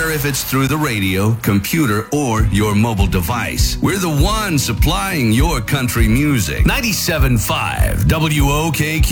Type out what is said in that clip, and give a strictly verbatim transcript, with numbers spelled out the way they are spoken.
care if it's through the radio, computer, or your mobile device. We're the one supplying your country music. ninety-seven point five W O K Q.